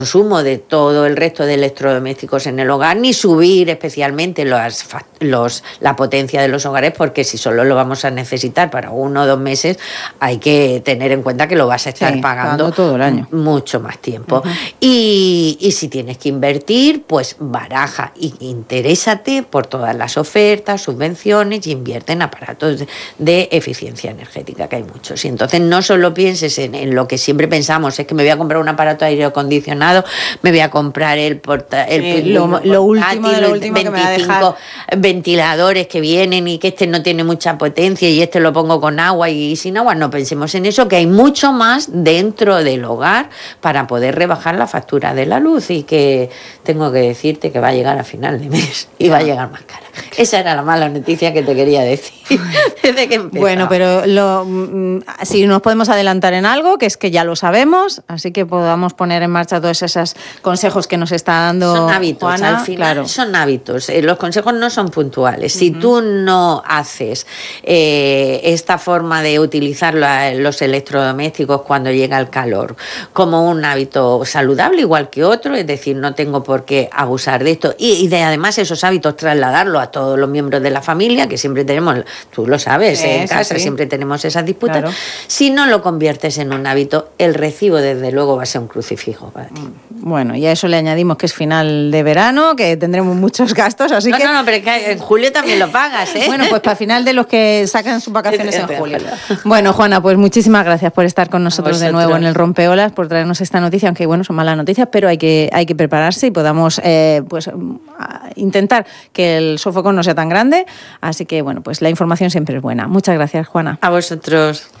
consumo de todo el resto de electrodomésticos en el hogar, ni subir especialmente la potencia de los hogares, porque si solo lo vamos a necesitar para 1 o 2 meses, hay que tener en cuenta que lo vas a estar pagando todo el año, mucho más tiempo. Y si tienes que invertir, pues baraja y interésate por todas las ofertas, subvenciones, y invierte en aparatos de eficiencia energética, que hay muchos. Y entonces no solo pienses en lo que siempre pensamos, es que me voy a comprar un aparato de aire acondicionado, me voy a comprar lo último de lo último, 25 que me va a dejar ventiladores que vienen y que este no tiene mucha potencia y este lo pongo con agua y sin agua. No pensemos en eso, que hay mucho más dentro del hogar para poder rebajar la factura de la luz, y que tengo que decirte que va a llegar a final de mes y va a llegar más cara. Esa era la mala noticia que te quería decir desde que empezaba. Bueno, pero si nos podemos adelantar en algo, que es que ya lo sabemos, así que podamos poner en marcha todos esos consejos que nos está dando Son hábitos, Juana, al final son hábitos. Los consejos no son puntuales. Si tú no haces esta forma de utilizar los electrodomésticos cuando llega el calor como un hábito saludable, igual que otro, es decir, no tengo por qué abusar de esto, y de además esos hábitos trasladarlo a todos los miembros de la familia, que siempre tenemos, tú lo sabes, en casa siempre tenemos esas disputas. Claro. Si no lo conviertes en un hábito, el recibo desde luego va a ser un crucifijo para ti. Bueno, y a eso le añadimos que es final de verano, que tendremos muchos gastos, así que... No, pero que en julio también lo pagas, ¿eh? Bueno, pues para final de los que sacan sus vacaciones en julio. Bueno, Juana, pues muchísimas gracias por estar con nosotros de nuevo en el Rompeolas, por traernos esta noticia, aunque bueno, son malas noticias, pero hay que prepararse y podamos intentar que el sofocón no sea tan grande, así que bueno, pues la información siempre es buena. Muchas gracias, Juana. A vosotros.